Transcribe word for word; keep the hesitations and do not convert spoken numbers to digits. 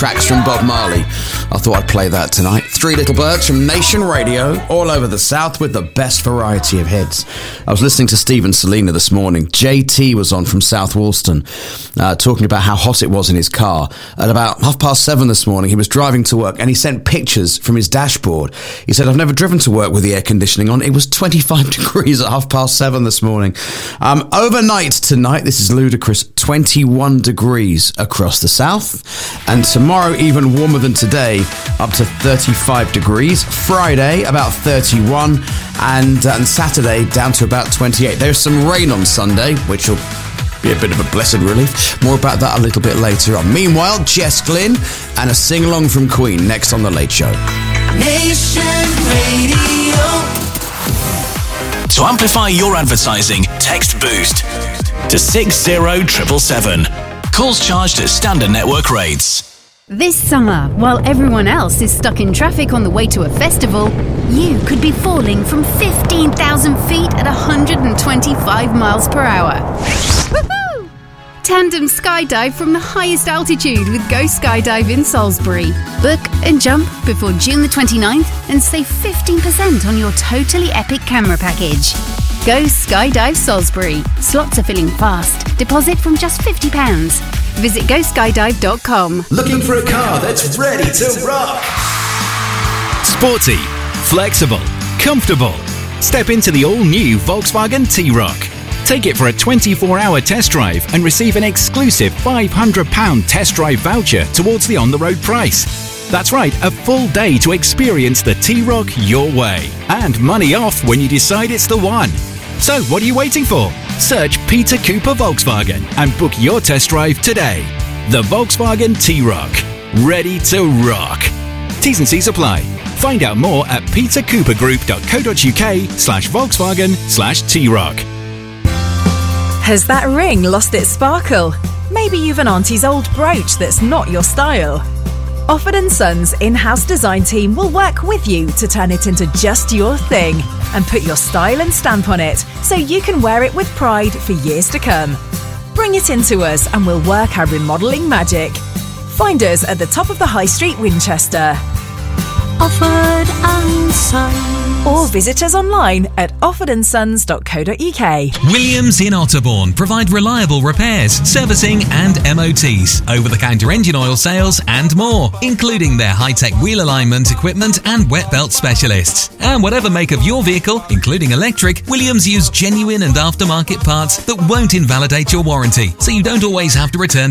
tracks from Bob Marley. I thought I'd play that tonight. Three Little Birds from Nation Radio, all over the South with the best variety of hits. I was listening to Steve and Selena this morning. J T was on from South Woolston, uh, talking about how hot it was in his car. At about half past seven this morning, he was driving to work and he sent pictures from his dashboard. He said, I've never driven to work with the air conditioning on. It was twenty-five degrees at half past seven this morning. Um, overnight tonight, this is ludicrous, twenty-one degrees across the south. And tomorrow, even warmer than today, up to thirty-five degrees. Friday, about thirty-one. And, uh, and Saturday, down to about twenty-eight. There's some rain on Sunday, which will be a bit of a blessed relief. More about that a little bit later on. Meanwhile, Jess Glynn and a sing-along from Queen next on The Late Show. Nation Radio. To amplify your advertising, text BOOST to six zero seven seven seven. Calls charged at standard network rates. This summer, while everyone else is stuck in traffic on the way to a festival, you could be falling from fifteen thousand feet at one hundred twenty-five miles per hour. Woohoo! Tandem skydive from the highest altitude with Go Skydive in Salisbury. Book and jump before June the twenty-ninth and save fifteen percent on your totally epic camera package. Go Skydive Salisbury. Slots are filling fast. Deposit from just fifty pounds. Visit go skydive dot com. Looking for a car that's ready to rock? Sporty, flexible, comfortable. Step into the all-new Volkswagen T-Roc. Take it for a twenty-four hour test drive and receive an exclusive five hundred pounds test drive voucher towards the on-the-road price. That's right, a full day to experience the T-Roc your way. And money off when you decide it's the one. So what are you waiting for? Search Peter Cooper Volkswagen and book your test drive today. The Volkswagen T-Roc. Ready to rock. T's and C's apply. Find out more at petercoopergroup.co.uk slash Volkswagen slash T-Roc. Has that ring lost its sparkle? Maybe you've an auntie's old brooch that's not your style. Offord and Sons in-house design team will work with you to turn it into just your thing and put your style and stamp on it so you can wear it with pride for years to come. Bring it into us and we'll work our remodelling magic. Find us at the top of the High Street, Winchester. Offord and Sons. Or visit us online at offord and sons dot co dot uk. Williams in Otterbourne provide reliable repairs, servicing and M O Ts, over-the-counter engine oil sales and more, including their high-tech wheel alignment equipment and wet belt specialists. And whatever make of your vehicle, including electric, Williams use genuine and aftermarket parts that won't invalidate your warranty, so you don't always have to return